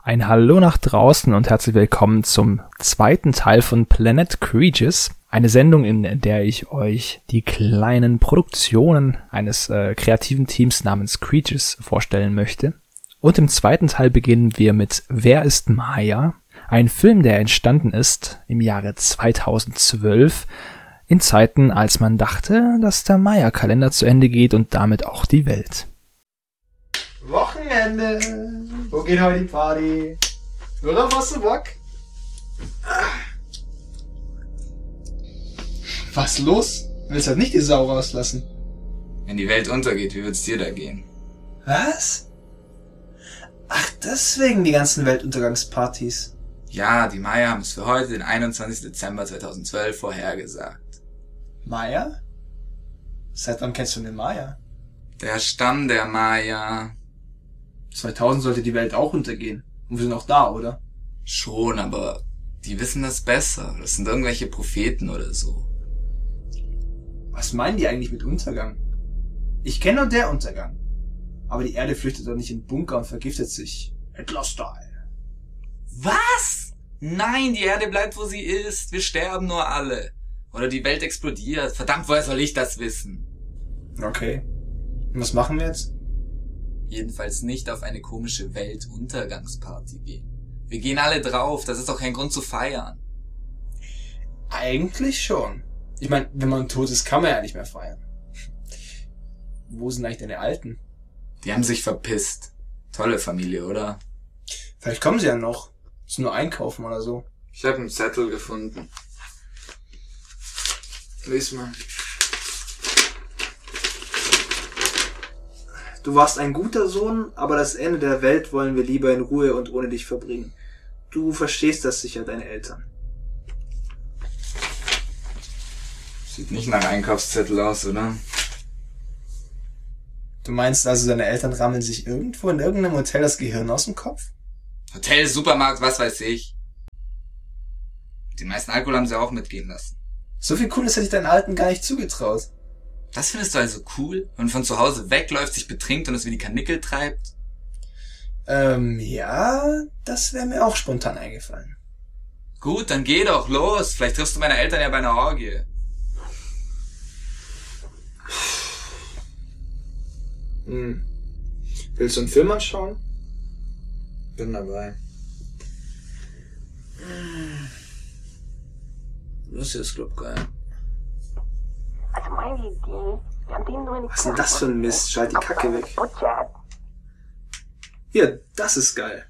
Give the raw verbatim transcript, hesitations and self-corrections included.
Ein Hallo nach draußen und herzlich willkommen zum zweiten Teil von Planet Creatures. Eine Sendung, in der ich euch die kleinen Produktionen eines äh, kreativen Teams namens Creatures vorstellen möchte. Und im zweiten Teil beginnen wir mit Wer ist Maya? Ein Film, der entstanden ist im Jahre zweitausendzwölf, in Zeiten, als man dachte, dass der Maya-Kalender zu Ende geht und damit auch die Welt. Wochenende! Wo geht heute die Party? Worauf hast du Bock? Was los? Willst halt nicht die Sau rauslassen? Wenn die Welt untergeht, wie wird's dir da gehen? Was? Ach, deswegen die ganzen Weltuntergangspartys. Ja, die Maya haben es für heute, den einundzwanzigsten Dezember zweitausendzwölf, vorhergesagt. Maya? Seit wann kennst du den Maya? Der Stamm der Maya. zweitausend sollte die Welt auch untergehen. Und wir sind auch da, oder? Schon, aber die wissen das besser. Das sind irgendwelche Propheten oder so. Was meinen die eigentlich mit Untergang? Ich kenne nur der Untergang. Aber die Erde flüchtet doch nicht in den Bunker und vergiftet sich. Hitler-Style. Was? Nein, die Erde bleibt, wo sie ist. Wir sterben nur alle. Oder die Welt explodiert. Verdammt, woher soll ich das wissen? Okay. Und was machen wir jetzt? Jedenfalls nicht auf eine komische Weltuntergangsparty gehen. Wir gehen alle drauf, das ist doch kein Grund zu feiern. Eigentlich schon. Ich meine, wenn man tot ist, kann man ja nicht mehr feiern. Wo sind eigentlich deine Alten? Die haben sich verpisst. Tolle Familie, oder? Vielleicht kommen sie ja noch. Müssen nur einkaufen oder so. Ich habe einen Zettel gefunden. Lies mal. Du warst ein guter Sohn, aber das Ende der Welt wollen wir lieber in Ruhe und ohne dich verbringen. Du verstehst das sicher, deine Eltern. Sieht nicht nach Einkaufszettel aus, oder? Du meinst also, deine Eltern rammeln sich irgendwo in irgendeinem Hotel das Gehirn aus dem Kopf? Hotel, Supermarkt, was weiß ich. Den meisten Alkohol haben sie auch mitgehen lassen. So viel Cooles hätte ich deinen Alten gar nicht zugetraut. Das findest du also cool? Wenn man von zu Hause wegläuft, sich betrinkt und es wie die Karnickel treibt? Ähm, ja, das wäre mir auch spontan eingefallen. Gut, dann geh doch, los. Vielleicht triffst du meine Eltern ja bei einer Orgie. Hm. Willst du einen Film anschauen? Bin dabei. Das ist Club geil. Also meine Idee, wir haben den nur in die Was ist denn das für ein Mist? Schalt die Kacke weg. Hier, das ist geil.